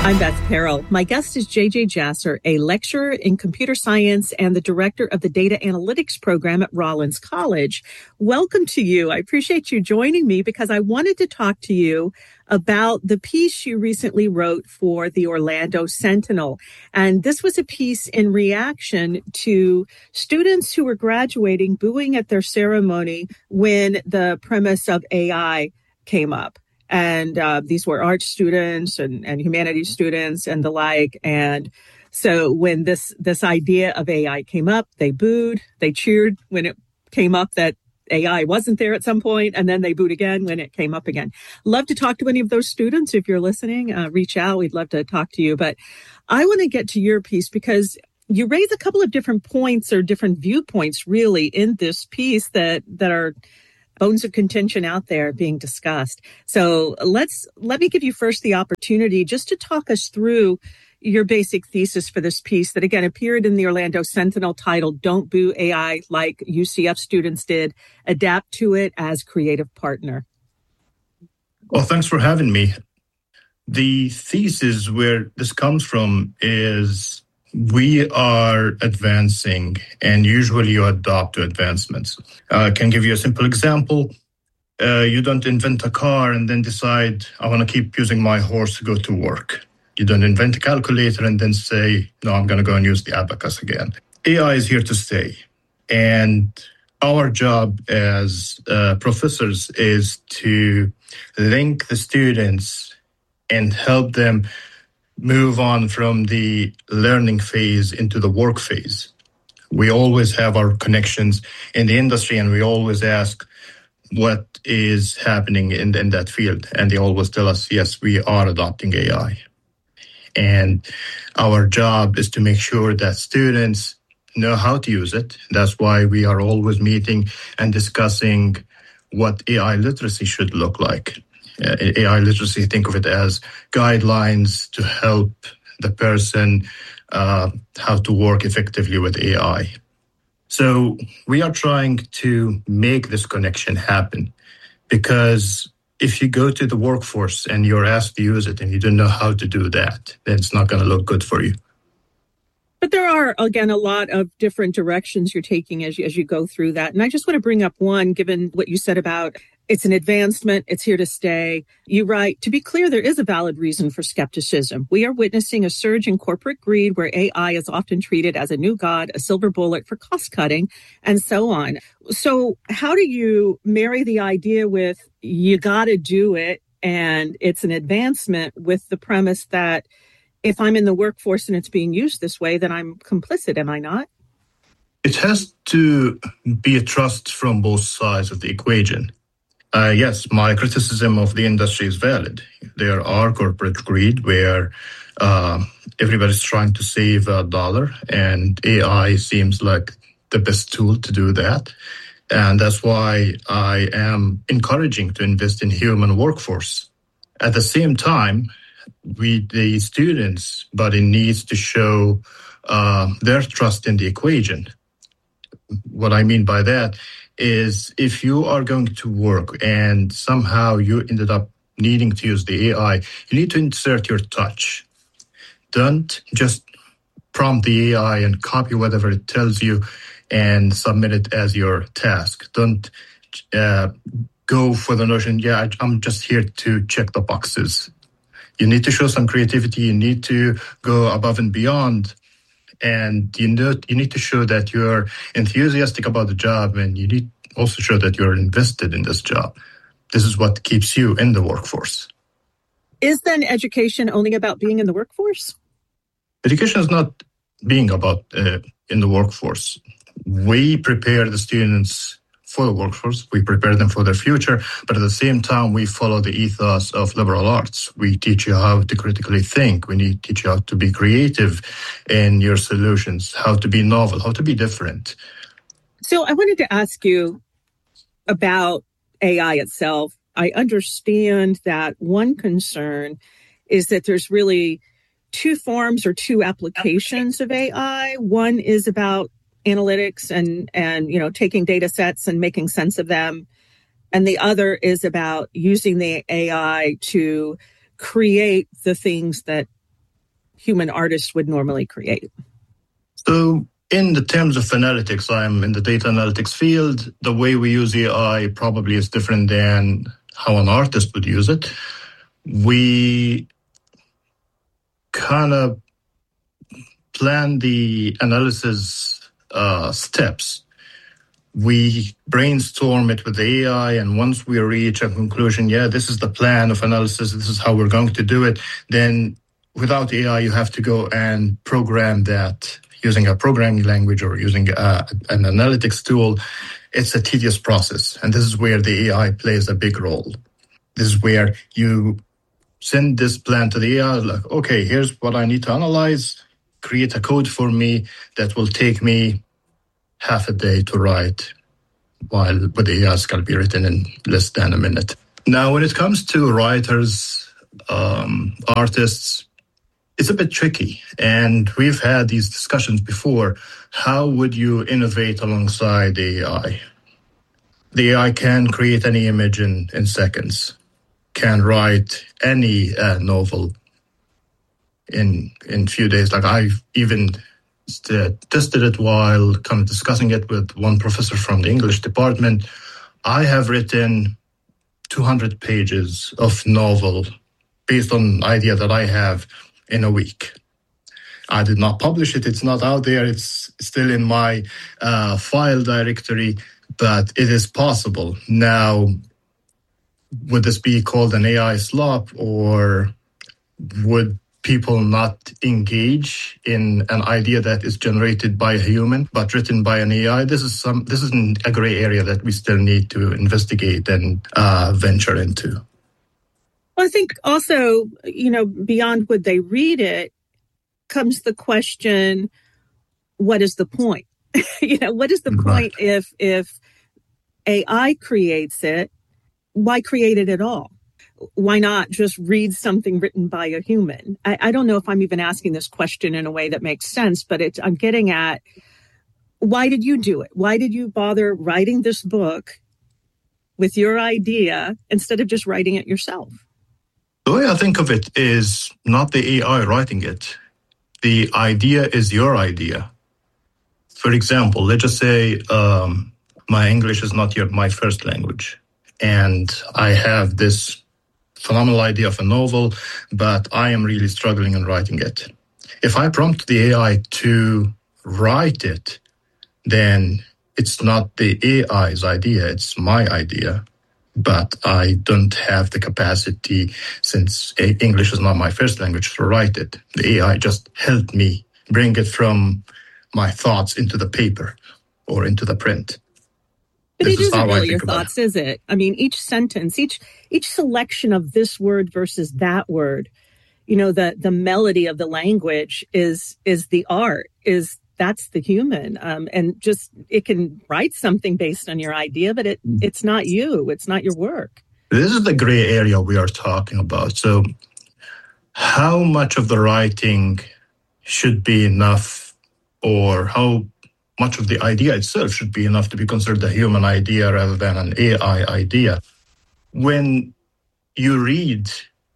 I'm Beth Carroll. My guest is JJ Jasser, a lecturer in computer science and the director of the data analytics program at Rollins College. Welcome to you. I appreciate you joining me because I wanted to talk to you about the piece you recently wrote for the Orlando Sentinel. And this was a piece in reaction to students who were graduating booing at their ceremony when the premise of AI came up. And these were art students and humanities students and the like. And so when this idea of AI came up, they booed, they cheered when it came up that AI wasn't there at some point, and then they booed again when it came up again. Love to talk to any of those students. If you're listening, reach out. We'd love to talk to you. But I want to get to your piece because you raise a couple of different points or different viewpoints really in this piece that are bones of contention out there being discussed. So let me give you first the opportunity just to talk us through your basic thesis for this piece that, again, appeared in the Orlando Sentinel titled "Don't Boo AI Like UCF Students Did. Adapt to it as Creative Partner." Well, thanks for having me. The thesis where this comes from is we are advancing, and usually you adapt to advancements. I can give you a simple example. You don't invent a car and then decide, I want to keep using my horse to go to work. You don't invent a calculator and then say, no, I'm going to go and use the abacus again. AI is here to stay. And our job as professors is to link the students and help them move on from the learning phase into the work phase. We always have our connections in the industry, and we always ask what is happening in that field. And they always tell us, yes, we are adopting AI. And our job is to make sure that students know how to use it. That's why we are always meeting and discussing what AI literacy should look like. AI literacy, think of it as guidelines to help the person how to work effectively with AI. So we are trying to make this connection happen, because if you go to the workforce and you're asked to use it and you don't know how to do that, then it's not going to look good for you. But there are, again, a lot of different directions you're taking as you go through that. And I just want to bring up one, given what you said about it's an advancement, it's here to stay. You write, to be clear, there is a valid reason for skepticism. We are witnessing a surge in corporate greed where AI is often treated as a new god, a silver bullet for cost cutting, and so on. So how do you marry the idea with you got to do it and it's an advancement with the premise that if I'm in the workforce and it's being used this way, then I'm complicit, am I not? It has to be a trust from both sides of the equation. Yes, my criticism of the industry is valid. There are corporate greed where everybody's trying to save a dollar, and AI seems like the best tool to do that. And that's why I am encouraging to invest in human workforce. At the same time, the students' body needs to show their trust in the equation. What I mean by that is if you are going to work and somehow you ended up needing to use the AI, you need to insert your touch. Don't just prompt the AI and copy whatever it tells you and submit it as your task. Don't go for the notion, I'm just here to check the boxes. You need to show some creativity. You need to go above and beyond. And you need to show that you're enthusiastic about the job, and you need also show that you're invested in this job. This is what keeps you in the workforce. Is then education only about being in the workforce? Education is not being about in the workforce. We prepare the students for the workforce. We prepare them for their future, but at the same time, we follow the ethos of liberal arts. We teach you how to critically think. We need to teach you how to be creative in your solutions, how to be novel, how to be different. So I wanted to ask you about AI itself. I understand that one concern is that there's really two forms or two applications of AI. One is about analytics and taking data sets and making sense of them. And the other is about using the AI to create the things that human artists would normally create? So in the terms of analytics, I'm in the data analytics field. The way we use AI probably is different than how an artist would use it. We kind of plan the analysis steps. We brainstorm it with the AI, and once we reach a conclusion, this is the plan of analysis, this is how we're going to do it, then without AI, you have to go and program that using a programming language or using an analytics tool. It's a tedious process, and this is where the AI plays a big role. This is where you send this plan to the AI, like, okay, here's what I need to analyze, create a code for me that will take me half a day to write, while with the AI it's going to be written in less than a minute. Now, when it comes to writers, artists, it's a bit tricky. And we've had these discussions before. How would you innovate alongside the AI? The AI can create any image in seconds, can write any novel in few days. Like I've even tested it while kind of discussing it with one professor from the English department. I have written 200 pages of novel based on an idea that I have in a week. I did not publish it. It's not out there. It's still in my file directory, but it is possible. Now, would this be called an AI slop, or would people not engage in an idea that is generated by a human but written by an AI? This is a gray area that we still need to investigate and venture into. Well, I think also, beyond would they read it, comes the question, what is the point? What is the point if AI creates it? Why create it at all? Why not just read something written by a human? I don't know if I'm even asking this question in a way that makes sense, but I'm getting at, why did you do it? Why did you bother writing this book with your idea instead of just writing it yourself? The way I think of it is not the AI writing it. The idea is your idea. For example, let's just say my English is not my first language, and I have this phenomenal idea of a novel, but I am really struggling in writing it. If I prompt the AI to write it, then it's not the AI's idea, it's my idea. But I don't have the capacity, since English is not my first language, to write it. The AI just helped me bring it from my thoughts into the paper or into the print. But it isn't really your thoughts, is it? I mean, each sentence, each selection of this word versus that word, the melody of the language is the art, that's the human. And just, it can write something based on your idea, but it's not you. It's not your work. This is the gray area we are talking about. So how much of the writing should be enough, or how much of the idea itself should be enough to be considered a human idea rather than an AI idea? When you read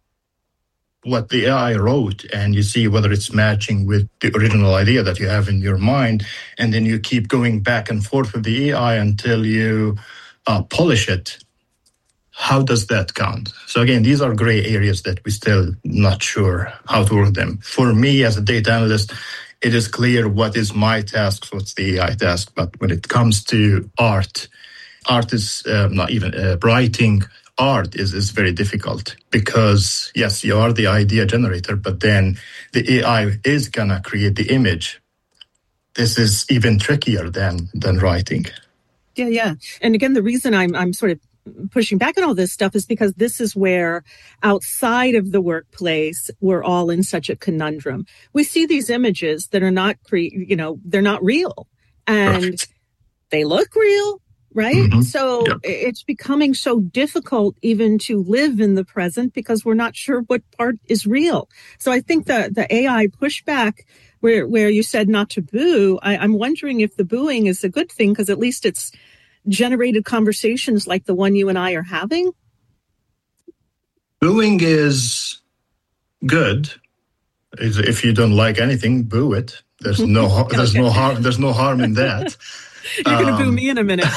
what the AI wrote and you see whether it's matching with the original idea that you have in your mind, and then you keep going back and forth with the AI until you polish it, how does that count? So again, these are gray areas that we're still not sure how to work them. For me as a data analyst, it is clear what is my task, what's the AI task. But when it comes to art is not even writing. Art is very difficult because, yes, you are the idea generator, but then the AI is going to create the image. This is even trickier than writing. Yeah. And again, the reason I'm sort of pushing back on all this stuff is because this is where, outside of the workplace, we're all in such a conundrum. We see these images that are not, they're not real, and they look real. Right? Mm-hmm. So It's becoming so difficult even to live in the present because we're not sure what part is real. So I think the AI pushback where you said not to boo, I'm wondering if the booing is a good thing, because at least it's generated conversations like the one you and I are having. Booing is good If you don't like anything, boo it. There's no harm. There's no harm in that. You're going to boo me in a minute.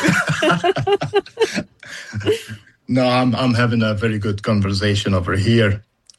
No, I'm having a very good conversation over here.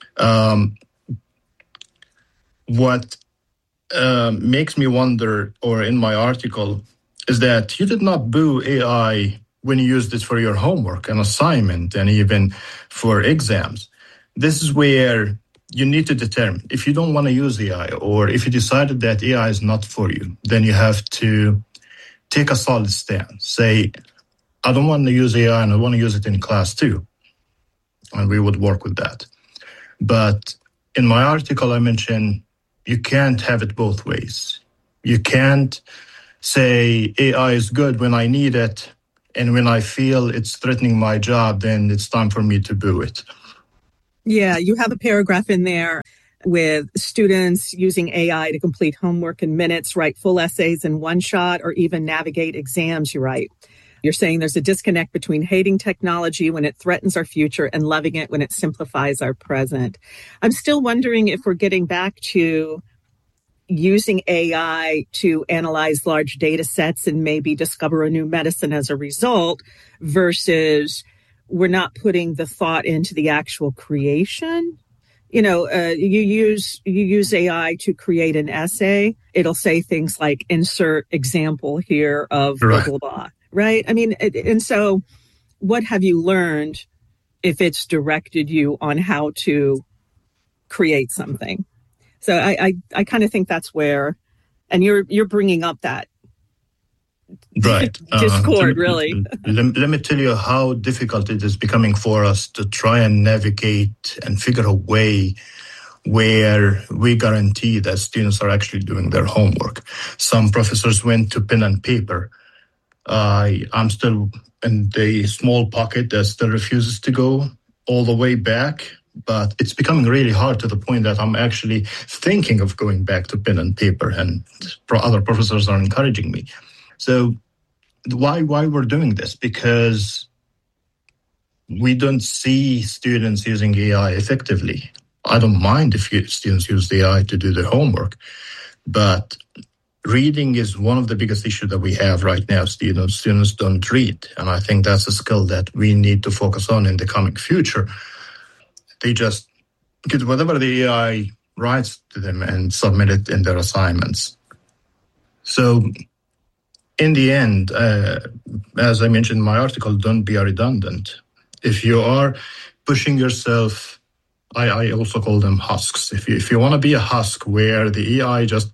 What makes me wonder, or in my article, is that you did not boo AI when you used it for your homework and assignment and even for exams. This is where you need to determine if you don't want to use AI, or if you decided that AI is not for you, then you have to take a solid stand. Say, I don't want to use AI and I want to use it in class too. And we would work with that. But in my article, I mentioned you can't have it both ways. You can't say AI is good when I need it, and when I feel it's threatening my job, then it's time for me to boo it. Yeah, you have a paragraph in there with students using AI to complete homework in minutes, write full essays in one shot, or even navigate exams, you write. You're saying there's a disconnect between hating technology when it threatens our future and loving it when it simplifies our present. I'm still wondering if we're getting back to using AI to analyze large data sets and maybe discover a new medicine as a result, versus we're not putting the thought into the actual creation. You use AI to create an essay. It'll say things like insert example here of blah, blah, blah. Right? I mean, and so what have you learned if it's directed you on how to create something? So I kind of think that's where, and you're bringing up that discord, really. Let me tell you how difficult it is becoming for us to try and navigate and figure a way where we guarantee that students are actually doing their homework. Some professors went to pen and paper. I'm still in the small pocket that still refuses to go all the way back, but it's becoming really hard to the point that I'm actually thinking of going back to pen and paper, and other professors are encouraging me. So why we're doing this? Because we don't see students using AI effectively. I don't mind if students use the AI to do their homework, but reading is one of the biggest issues that we have right now. Students don't read, and I think that's a skill that we need to focus on in the coming future. They just get whatever the AI writes to them and submit it in their assignments. So in the end, as I mentioned in my article, don't be a redundant. If you are pushing yourself, I also call them husks. If you want to be a husk where the AI just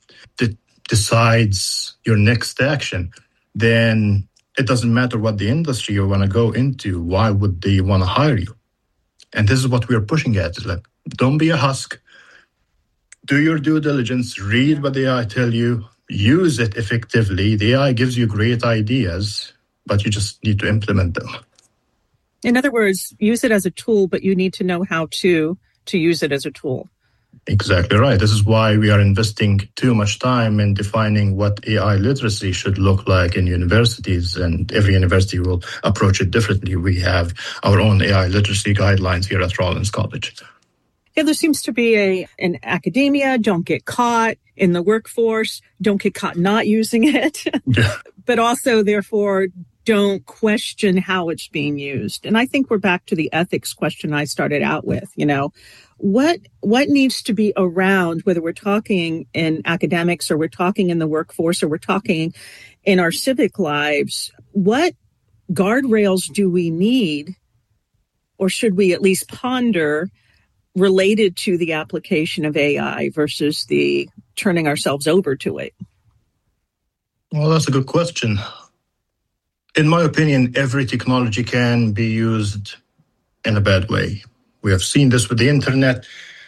decides your next action, then it doesn't matter what the industry you want to go into. Why would they want to hire you? And this is what we're pushing at. It's like, don't be a husk. Do your due diligence. Read what the AI tell you. Use it effectively. The AI gives you great ideas, but you just need to implement them. In other words, use it as a tool, but you need to know how to use it as a tool. Exactly right. This is why we are investing too much time in defining what AI literacy should look like in universities, and every university will approach it differently. We have our own AI literacy guidelines here at Rollins College. Yeah, there seems to be in academia, don't get caught, in the workforce, don't get caught not using it, Yeah. But also, therefore, don't question how it's being used. And I think we're back to the ethics question I started out with. What needs to be around, whether we're talking in academics or we're talking in the workforce or we're talking in our civic lives, what guardrails do we need, or should we at least ponder, related to the application of AI versus the turning ourselves over to it? Well, that's a good question. In my opinion, every technology can be used in a bad way. We have seen this with the internet.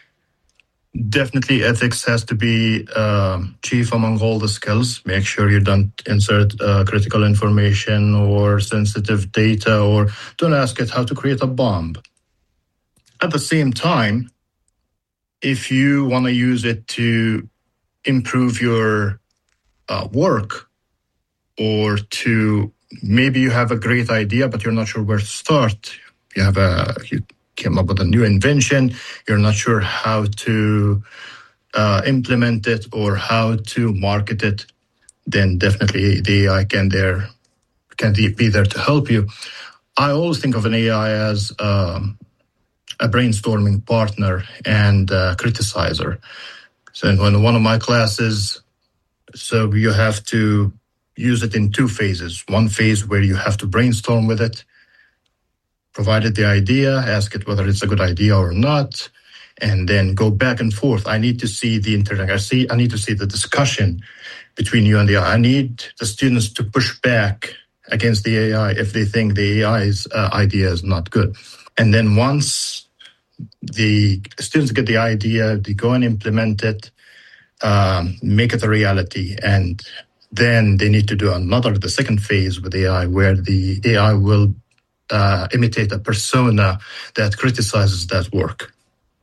Definitely ethics has to be chief among all the skills. Make sure you don't insert critical information or sensitive data, or don't ask it how to create a bomb. At the same time, if you want to use it to improve your work, or to maybe you have a great idea, but you're not sure where to start. You came up with a new invention. You're not sure how to implement it or how to market it, then definitely the AI can be there to help you. I always think of an AI as a brainstorming partner and criticizer. So in one of my classes, so you have to use it in two phases. One phase where you have to brainstorm with it, provide it the idea, ask it whether it's a good idea or not, and then go back and forth. I need to see the interaction. I need to see the discussion between you and the AI. I need the students to push back against the AI if they think the AI's idea is not good. And then once the students get the idea, they go and implement it, make it a reality, and then they need to do the second phase with AI, where the AI will imitate a persona that criticizes that work.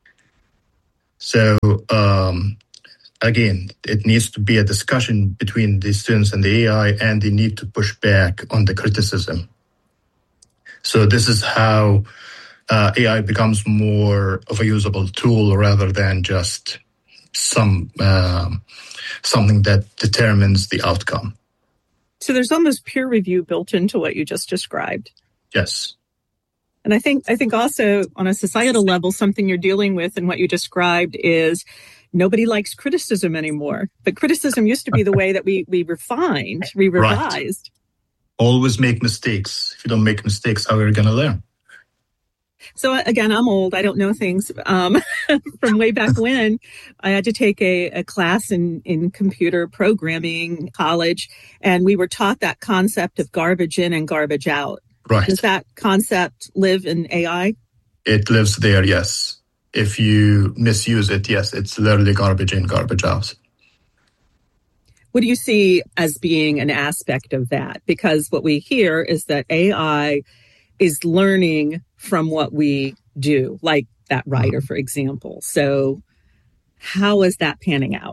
So again, it needs to be a discussion between the students and the AI, and they need to push back on the criticism. So this is how AI becomes more of a usable tool rather than just something that determines the outcome. So there's almost peer review built into what you just described. Yes. And I think also on a societal level, something you're dealing with and what you described is nobody likes criticism anymore. But criticism used to be the way that we revised. Right. Always make mistakes. If you don't make mistakes, how are you going to learn? So again, I'm old. I don't know things from way back when. I had to take a class in computer programming college, and we were taught that concept of garbage in and garbage out. Right. Does that concept live in AI? It lives there, yes. If you misuse it, yes, it's literally garbage in, garbage out. What do you see as being an aspect of that? Because what we hear is that AI is learning from what we do, like that writer, for example. So how is that panning out?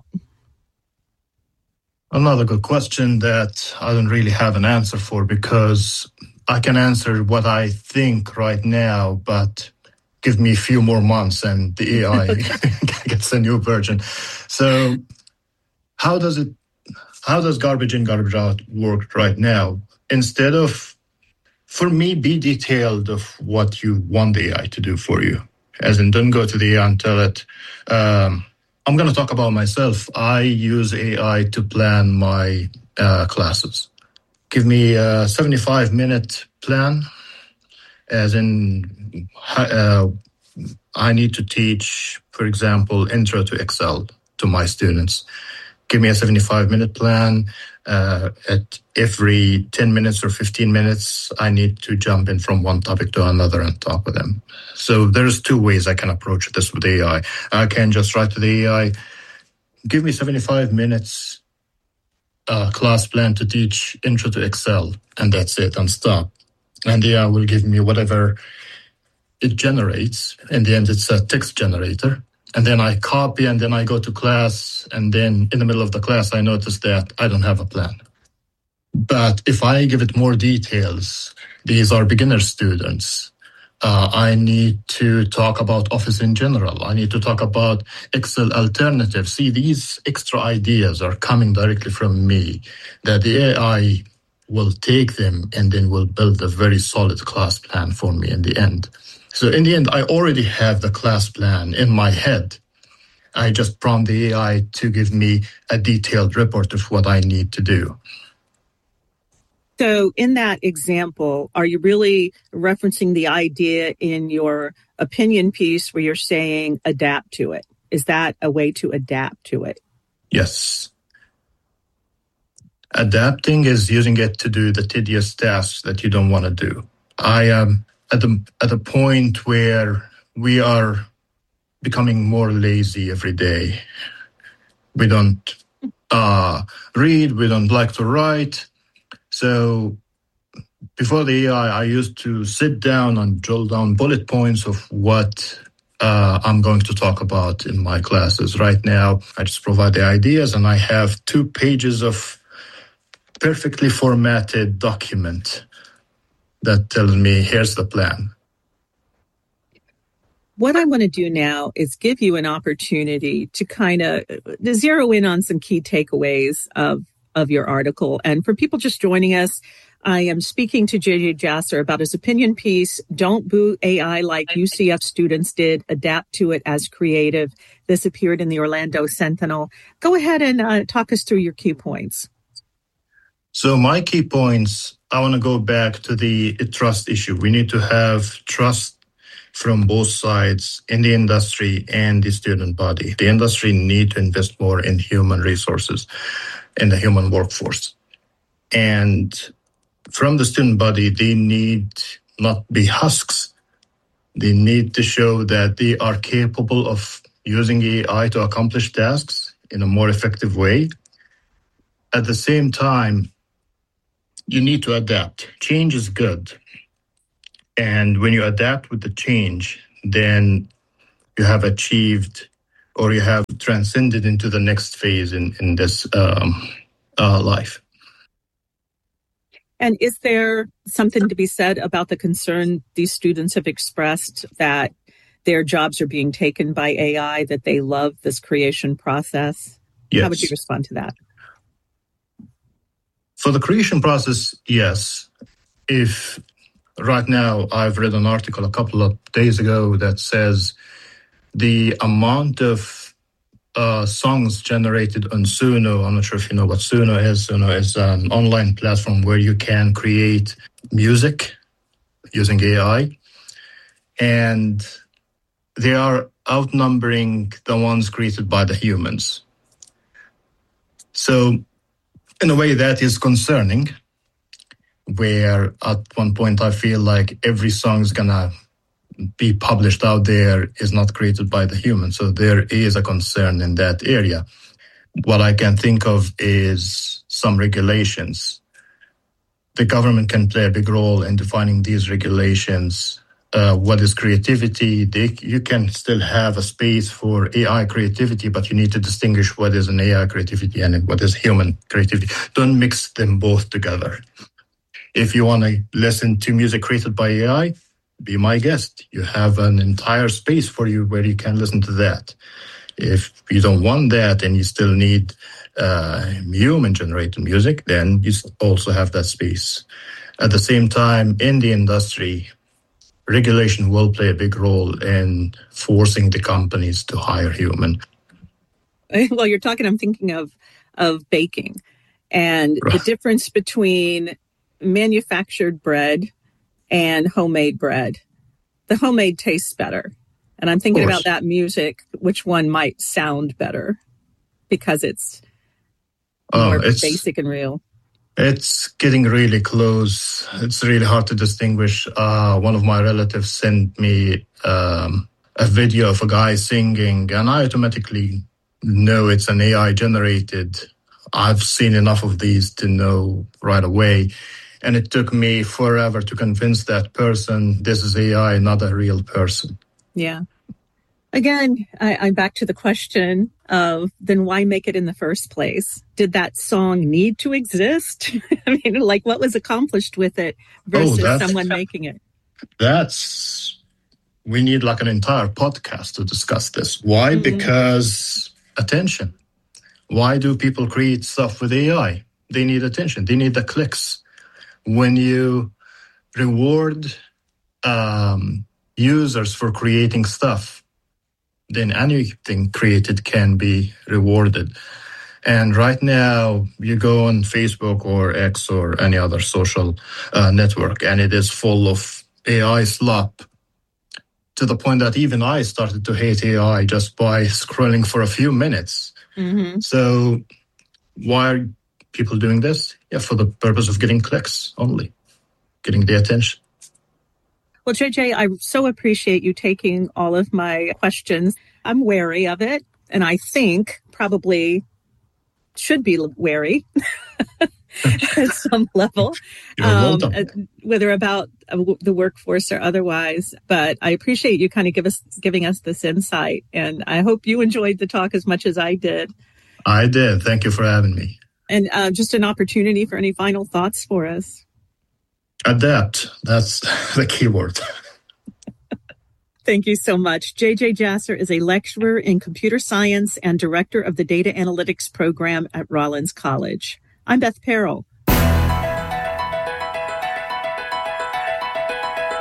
Another good question that I don't really have an answer for, because I can answer what I think right now, but give me a few more months and the AI gets a new version. So how does garbage in, garbage out work right now? Instead of, for me, be detailed of what you want the AI to do for you. As in, don't go to the AI and tell it, I'm going to talk about myself. I use AI to plan my classes. Give me a 75-minute plan, as in I need to teach, for example, Intro to Excel to my students. Give me a 75-minute plan. At every 10 minutes or 15 minutes, I need to jump in from one topic to another and talk with them. So there's two ways I can approach this with AI. I can just write to the AI, give me 75 minutes class plan to teach Intro to Excel, and that's it, and stop. And the AI will give me whatever it generates. In the end, it's a text generator. And then I copy, and then I go to class, and then in the middle of the class, I notice that I don't have a plan. But if I give it more details, these are beginner students. I need to talk about Office in general. I need to talk about Excel alternatives. See, these extra ideas are coming directly from me, that the AI will take them and then will build a very solid class plan for me in the end. So in the end, I already have the class plan in my head. I just prompt the AI to give me a detailed report of what I need to do. So in that example, are you really referencing the idea in your opinion piece where you're saying adapt to it? Is that a way to adapt to it? Yes. Adapting is using it to do the tedious tasks that you don't want to do. I am at a point where we are becoming more lazy every day. We don't read, we don't like to write. So before the AI, I used to sit down and drill down bullet points of what I'm going to talk about in my classes. Right now, I just provide the ideas, and I have 2 pages of perfectly formatted document that tells me, here's the plan. What I want to do now is give you an opportunity to kind of zero in on some key takeaways of your article. And for people just joining us, I am speaking to JJ Jasser about his opinion piece, Don't Boo AI Like UCF Students Did, Adapt to It as Creative. This appeared in the Orlando Sentinel. Go ahead and talk us through your key points. So my key points, I want to go back to the trust issue. We need to have trust from both sides in the industry and the student body. The industry need to invest more in human resources, in the human workforce. And from the student body, they need not be husks. They need to show that they are capable of using AI to accomplish tasks in a more effective way. At the same time, you need to adapt. Change is good. And when you adapt with the change, then you have achieved or you have transcended into the next phase in this life. And is there something to be said about the concern these students have expressed that their jobs are being taken by AI, that they love this creation process? Yes. How would you respond to that? For the creation process, yes. If right now, I've read an article a couple of days ago that says the amount of songs generated on Suno. I'm not sure if you know what Suno is. Suno is an online platform where you can create music using AI. And they are outnumbering the ones created by the humans. So in a way that is concerning, where at one point I feel like every song is going to be published out there is not created by the human. So there is a concern in that area. What I can think of is some regulations. The government can play a big role in defining these regulations. What is creativity? You can still have a space for AI creativity, but you need to distinguish what is an AI creativity and what is human creativity. Don't mix them both together. If you want to listen to music created by AI, be my guest. You have an entire space for you where you can listen to that. If you don't want that and you still need human-generated music, then you also have that space. At the same time, in the industry, regulation will play a big role in forcing the companies to hire human. Well, you're talking, I'm thinking of baking and the difference between manufactured bread and homemade bread. The homemade tastes better. And I'm thinking about that music, which one might sound better because it's more basic and real. It's getting really close. It's really hard to distinguish. One of my relatives sent me a video of a guy singing, and I automatically know it's an AI generated. I've seen enough of these to know right away. And it took me forever to convince that person this is AI, not a real person. Yeah. Again, I'm back to the question of then why make it in the first place? Did that song need to exist? I mean, like what was accomplished with it versus someone making it? We need like an entire podcast to discuss this. Why? Mm-hmm. Because attention. Why do people create stuff with AI? They need attention. They need the clicks. When you reward users for creating stuff, then anything created can be rewarded. And right now, you go on Facebook or X or any other social network, and it is full of AI slop to the point that even I started to hate AI just by scrolling for a few minutes. Mm-hmm. So why are people doing this? Yeah, for the purpose of getting clicks only, getting the attention. Well, JJ, I so appreciate you taking all of my questions. I'm wary of it, and I think probably should be wary at some level, whether about the workforce or otherwise. But I appreciate you kind of giving us this insight, and I hope you enjoyed the talk as much as I did. I did. Thank you for having me. And just an opportunity for any final thoughts for us. Adapt. That's the key word. Thank you so much. J.J. Jasser is a lecturer in computer science and director of the data analytics program at Rollins College. I'm Beth Perel.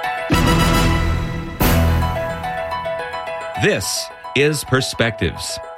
This is Perspectives.